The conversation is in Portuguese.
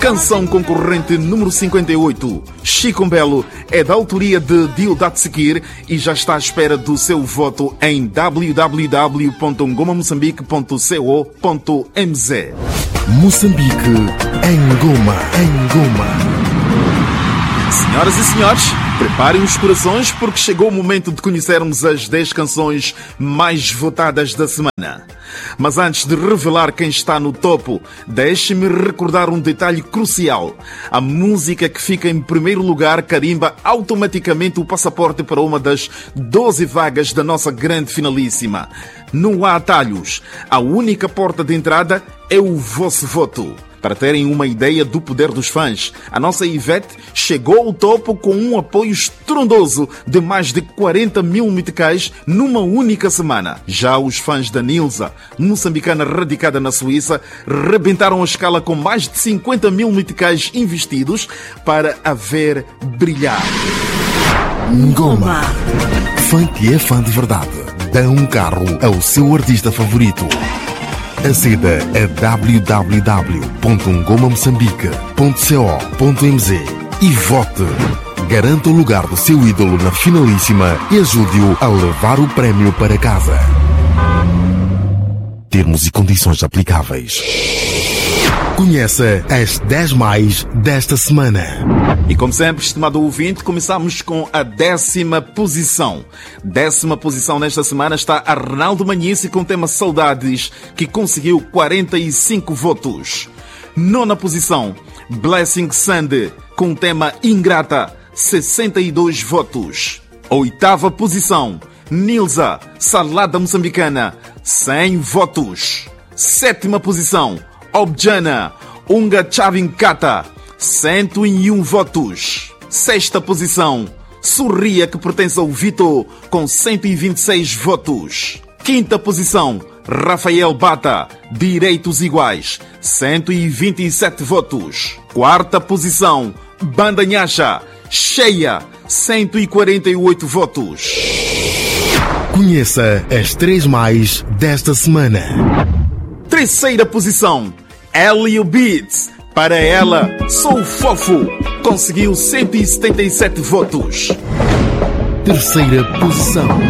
Canção concorrente número 58, Chico Mbelo, é da autoria de Deodato Sekir e já está à espera do seu voto em www.ngomamoçambique.co.mz. Moçambique em Goma, em Goma. Senhoras e senhores, preparem os corações porque chegou o momento de conhecermos as 10 canções mais votadas da semana. Mas antes de revelar quem está no topo, deixe-me recordar um detalhe crucial. A música que fica em primeiro lugar carimba automaticamente o passaporte para uma das 12 vagas da nossa grande finalíssima. Não há atalhos. A única porta de entrada é o vosso voto. Para terem uma ideia do poder dos fãs, a nossa Ivete chegou ao topo com um apoio estrondoso de mais de 40 mil meticais numa única semana. Já os fãs da Nilza, moçambicana radicada na Suíça, rebentaram a escala com mais de 50 mil meticais investidos para a ver brilhar. Ngoma. Fã que é fã de verdade. Dá um carro ao seu artista favorito. Aceda a www.ngomamoçambique.co.mz e vote. Garanta o lugar do seu ídolo na finalíssima e ajude-o a levar o prémio para casa. Termos e condições aplicáveis. Conheça as 10 mais desta semana. E como sempre, estimado ouvinte, começamos com a 10ª posição. 10ª posição nesta semana está Arnaldo Manhice com o tema Saudades, que conseguiu 45 votos. 9ª posição, Blessing Sande com o tema Ingrata, 62 votos. 8ª posição, Nilza, Salada Moçambicana, 100 votos. 7ª posição, Objana, Unga Chavinkata, 101 votos. 6ª posição, Sorria, que pertence ao Vitor, com 126 votos. 5ª posição, Rafael Bata, Direitos Iguais, 127 votos. 4ª posição, Banda Nhaxa, Cheia, 148 votos. Conheça as 3 mais desta semana. 3ª posição, Elio Beats, Para Ela Sou Fofo, conseguiu 177 votos. 3ª posição.